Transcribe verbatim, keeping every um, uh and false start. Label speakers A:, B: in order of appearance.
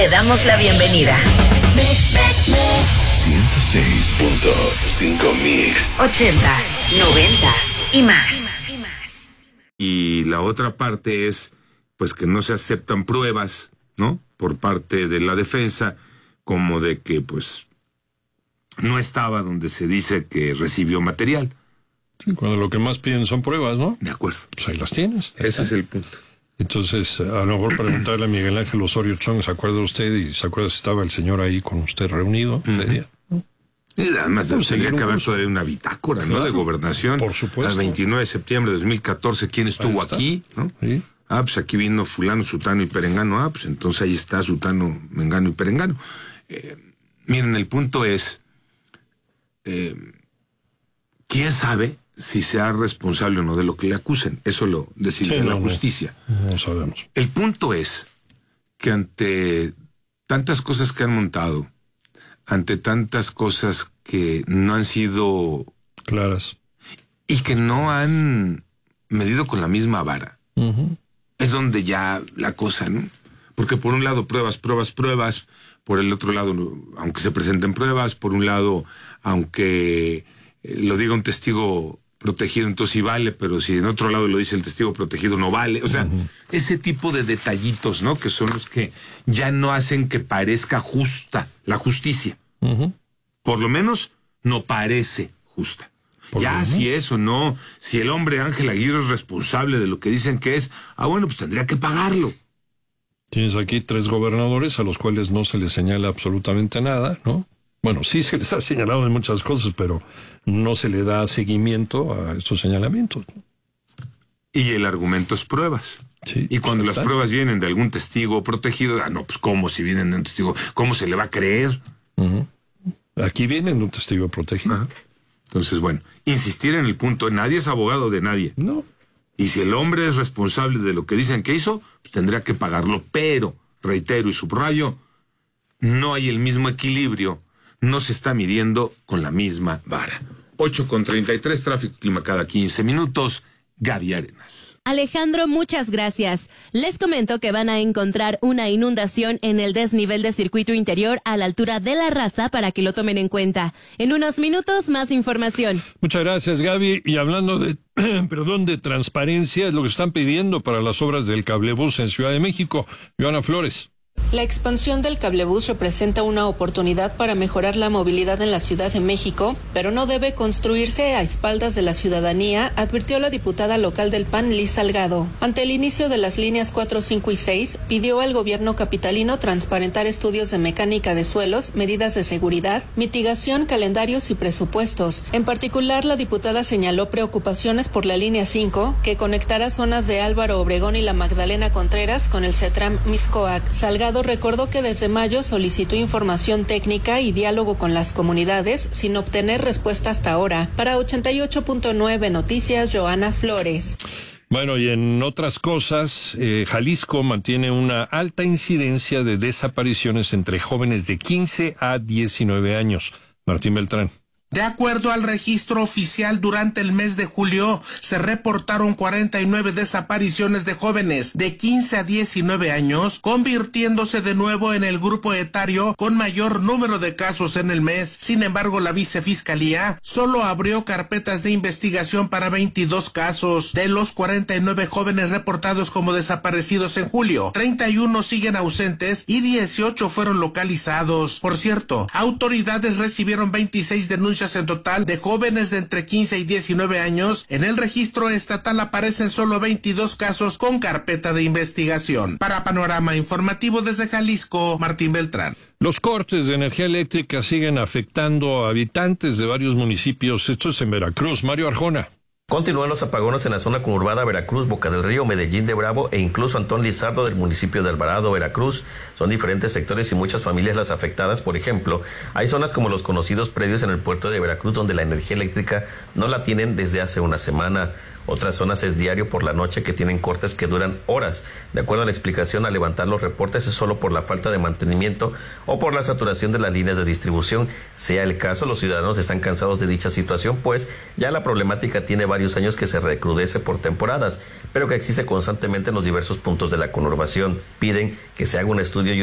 A: Te damos la bienvenida.
B: ciento seis punto cinco Mix.
A: Ochentas, noventas y más.
C: Y la otra parte es, pues, que no se aceptan pruebas, ¿no? Por parte de la defensa, como de que, pues, no estaba donde se dice que recibió material.
D: Sí, cuando lo que más piden son pruebas, ¿no?
C: De acuerdo.
D: Pues ahí las tienes.
C: Ese
D: está.
C: es el punto.
D: Entonces, a lo mejor preguntarle a Miguel Ángel Osorio Chong, ¿se acuerda usted? Y se acuerda si estaba el señor ahí con usted reunido.
C: Uh-huh.
D: Ese día, ¿no?
C: Y además
D: Vamos a
C: tendría
D: seguir
C: que
D: un
C: haber
D: curso.
C: todavía una bitácora,
D: Claro,
C: ¿no? De gobernación.
D: por supuesto.
C: Al veintinueve de septiembre de dos mil catorce, ¿quién estuvo
D: está.
C: aquí? ¿No?
D: Sí.
C: Ah, pues aquí vino fulano, sutano y perengano. Ah, pues entonces ahí está sutano, mengano y perengano. Eh, miren, el punto es, eh, ¿quién sabe si sea responsable o no de lo que le acusen? Eso lo decide
D: Sí,
C: la
D: no,
C: justicia.
D: No, no sabemos.
C: El punto es que ante tantas cosas que han montado, ante tantas cosas que no han sido
D: Claras.
C: y que no han medido con la misma vara,
D: Uh-huh.
C: es donde ya la cosa, ¿no? Porque por un lado pruebas, pruebas, pruebas, por el otro lado, aunque se presenten pruebas, por un lado, aunque eh, lo diga un testigo protegido, entonces sí vale, pero si en otro lado lo dice el testigo protegido, no vale. O sea, uh-huh. ese tipo de detallitos, ¿no? Que son los que ya no hacen que parezca justa la justicia.
D: Uh-huh.
C: Por lo menos no parece justa.
D: Por
C: Ya si es o no, si el hombre Ángel Aguirre es responsable de lo que dicen que es, ah bueno, pues tendría que pagarlo.
D: Tienes aquí tres gobernadores a los cuales no se les señala absolutamente nada, ¿no? Bueno, sí se les ha señalado de muchas cosas, pero no se le da seguimiento a estos señalamientos.
C: Y el argumento es pruebas.
D: Sí,
C: y cuando
D: pues
C: las
D: está.
C: pruebas vienen de algún testigo protegido, ah no, pues cómo si vienen de un testigo, ¿cómo se le va a creer?
D: Uh-huh. Aquí viene un testigo protegido.
C: Ajá. Entonces, bueno, insistir en el punto, nadie es abogado de nadie.
D: No.
C: Y si el hombre es responsable de lo que dicen que hizo, pues tendrá que pagarlo. Pero, reitero y subrayo, no hay el mismo equilibrio, no se está midiendo con la misma vara. ocho con treinta y tres, tráfico y clima cada quince minutos, Gaby Arenas.
E: Alejandro, muchas gracias. Les comento que van a encontrar una inundación en el desnivel de circuito interior a la altura de La Raza para que lo tomen en cuenta. En unos minutos, más información.
D: Muchas gracias, Gaby. Y hablando de, perdón, de transparencia, es lo que están pidiendo para las obras del cablebús en Ciudad de México. Joana Flores.
F: La expansión del cablebús representa una oportunidad para mejorar la movilidad en la Ciudad de México, pero no debe construirse a espaldas de la ciudadanía, advirtió la diputada local del P A N, Liz Salgado. Ante el inicio de las líneas cuatro, cinco y seis, pidió al gobierno capitalino transparentar estudios de mecánica de suelos, medidas de seguridad, mitigación, calendarios y presupuestos. En particular, la diputada señaló preocupaciones por la línea cinco, que conectará zonas de Álvaro Obregón y la Magdalena Contreras con el CETRAM Mixcoac. Salgado recordó que desde mayo solicitó información técnica y diálogo con las comunidades sin obtener respuesta hasta ahora. Para ochenta y ocho punto nueve Noticias, Joana Flores.
D: Bueno, y en otras cosas, eh, Jalisco mantiene una alta incidencia de desapariciones entre jóvenes de quince a diecinueve años. Martín Beltrán.
G: De acuerdo al registro oficial, durante el mes de julio se reportaron cuarenta y nueve desapariciones de jóvenes de quince a diecinueve años, convirtiéndose de nuevo en el grupo etario con mayor número de casos en el mes. Sin embargo, la vicefiscalía solo abrió carpetas de investigación para veintidós casos. De los cuarenta y nueve jóvenes reportados como desaparecidos en julio, treinta y uno siguen ausentes y dieciocho fueron localizados. Por cierto, autoridades recibieron veintiséis denuncias en total de jóvenes de entre quince y diecinueve años. En el registro estatal aparecen solo veintidós casos con carpeta de investigación. Para Panorama Informativo desde Jalisco, Martín Beltrán.
D: Los cortes de energía eléctrica siguen afectando a habitantes de varios municipios. Esto es en Veracruz. Mario Arjona.
H: Continúan los apagones en la zona conurbada Veracruz, Boca del Río, Medellín de Bravo e incluso Antón Lizardo del municipio de Alvarado, Veracruz. Son diferentes sectores y muchas familias las afectadas. Por ejemplo, hay zonas como los conocidos predios en el puerto de Veracruz donde la energía eléctrica no la tienen desde hace una semana. Otras zonas es diario por la noche que tienen cortes que duran horas. De acuerdo a la explicación, al levantar los reportes es solo por la falta de mantenimiento o por la saturación de las líneas de distribución. Sea el caso, los ciudadanos están cansados de dicha situación, pues ya la problemática tiene varios años que se recrudece por temporadas, pero que existe constantemente en los diversos puntos de la conurbación. Piden que se haga un estudio y